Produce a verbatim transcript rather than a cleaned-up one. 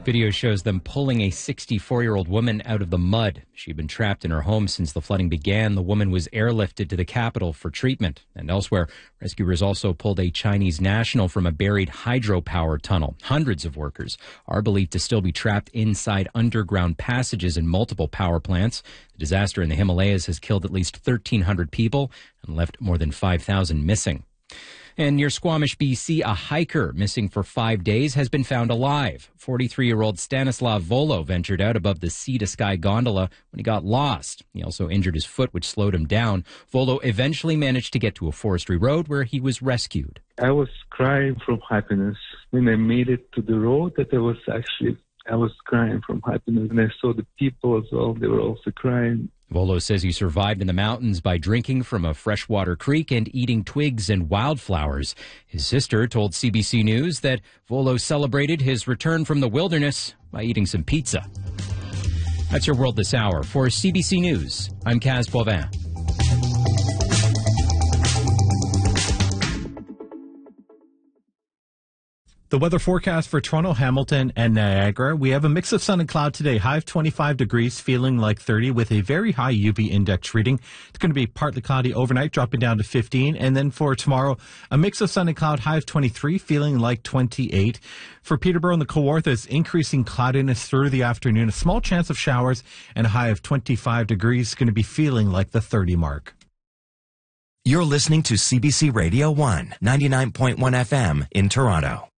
Video shows them pulling a sixty-four-year-old woman out of the mud. She'd been trapped in her home since the flooding began. The woman was airlifted to the capital for treatment. And elsewhere, rescuers also pulled a Chinese national from a buried hydropower tunnel. Hundreds of workers are believed to still be trapped inside underground passages in multiple power plants. The disaster in the Himalayas has killed at least thirteen hundred people and left more than five thousand missing. And near Squamish, B C, a hiker missing for five days has been found alive. forty-three-year-old Stanislav Volo ventured out above the sea-to-sky gondola when he got lost. He also injured his foot, which slowed him down. Volo eventually managed to get to a forestry road where he was rescued. I was crying from happiness. When I made it to the road, that I was actually, I was crying from happiness. And I saw the people as well. They were also crying. Volo says he survived in the mountains by drinking from a freshwater creek and eating twigs and wildflowers. His sister told C B C News that Volo celebrated his return from the wilderness by eating some pizza. That's your world this hour. For C B C News, I'm Kaz Pauvin. The weather forecast for Toronto, Hamilton, and Niagara. We have a mix of sun and cloud today. High of twenty-five degrees, feeling like thirty with a very high U V index reading. It's going to be partly cloudy overnight, dropping down to fifteen. And then for tomorrow, a mix of sun and cloud, high of twenty-three, feeling like twenty-eight. For Peterborough and the Kawarthas, increasing cloudiness through the afternoon. A small chance of showers and a high of twenty-five degrees. Going to be feeling like the thirty mark. You're listening to C B C Radio one, ninety-nine point one F M in Toronto.